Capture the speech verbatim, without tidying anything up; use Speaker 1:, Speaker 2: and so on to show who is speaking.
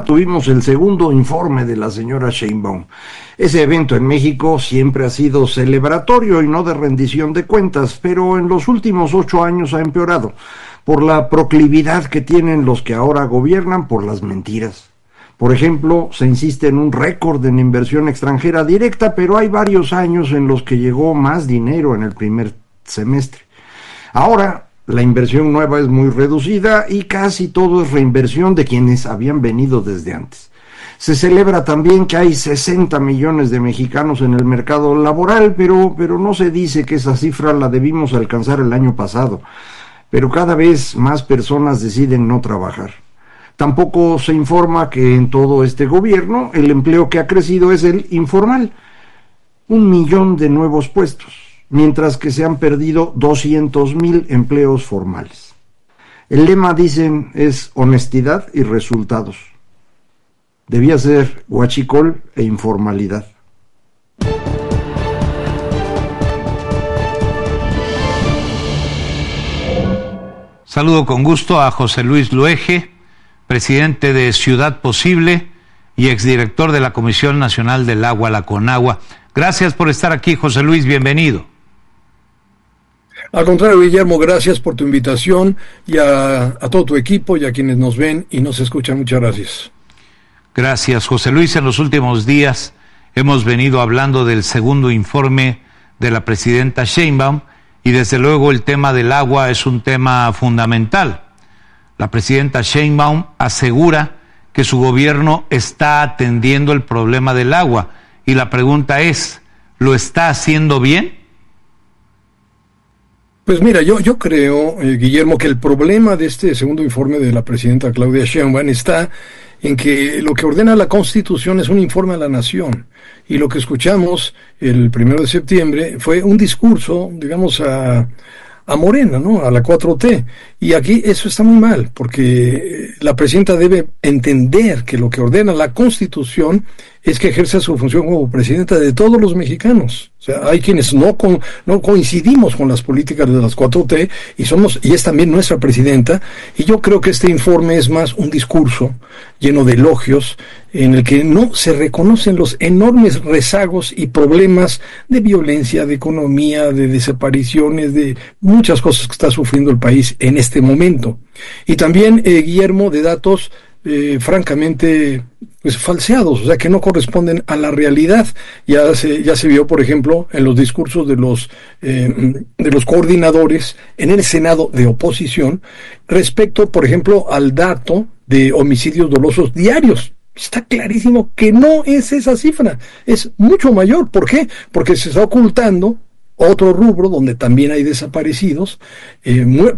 Speaker 1: tuvimos el segundo informe de la señora Sheinbaum. Ese evento en México siempre ha sido celebratorio y no de rendición de cuentas, pero en los últimos ocho años ha empeorado por la proclividad que tienen los que ahora gobiernan por las mentiras. Por ejemplo, se insiste en un récord en inversión extranjera directa, pero hay varios años en los que llegó más dinero en el primer semestre. Ahora, la inversión nueva es muy reducida y casi todo es reinversión de quienes habían venido desde antes. Se celebra también que hay sesenta millones de mexicanos en el mercado laboral, pero, pero no se dice que esa cifra la debimos alcanzar el año pasado. Pero cada vez más personas deciden no trabajar. Tampoco se informa que en todo este gobierno el empleo que ha crecido es el informal, un millón de nuevos puestos, mientras que se han perdido doscientos mil empleos formales. El lema, dicen, es honestidad y resultados. Debía ser huachicol e informalidad.
Speaker 2: Saludo con gusto a José Luis Luege, presidente de Ciudad Posible y exdirector de la Comisión Nacional del Agua, la CONAGUA. Gracias por estar aquí, José Luis, bienvenido.
Speaker 3: Al contrario, Guillermo, gracias por tu invitación y a, a todo tu equipo y a quienes nos ven y nos escuchan. Muchas gracias.
Speaker 2: Gracias, José Luis. En los últimos días hemos venido hablando del segundo informe de la presidenta Sheinbaum y desde luego el tema del agua es un tema fundamental. La presidenta Sheinbaum asegura que su gobierno está atendiendo el problema del agua y la pregunta es, ¿lo está haciendo bien?
Speaker 3: Pues mira, yo, yo creo, eh, Guillermo, que el problema de este segundo informe de la presidenta Claudia Sheinbaum está en que lo que ordena la Constitución es un informe a la nación, y lo que escuchamos el primero de septiembre fue un discurso, digamos, a, a Morena, ¿no? A la cuatro T, y aquí eso está muy mal, porque la presidenta debe entender que lo que ordena la Constitución es que ejerza su función como presidenta de todos los mexicanos. O sea, hay quienes no con, no coincidimos con las políticas de las cuatro T y somos y es también nuestra presidenta, y yo creo que este informe es más un discurso lleno de elogios en el que no se reconocen los enormes rezagos y problemas de violencia, de economía, de desapariciones, de muchas cosas que está sufriendo el país en este momento. Y también, eh, Guillermo, de datos Eh, francamente pues falseados, o sea, que no corresponden a la realidad. Ya se, ya se vio, por ejemplo, en los discursos de los eh, de los coordinadores en el Senado de oposición respecto, por ejemplo, al dato de homicidios dolosos diarios. Está clarísimo que no es esa cifra, es mucho mayor. ¿Por qué? Porque se está ocultando otro rubro donde también hay desaparecidos, eh,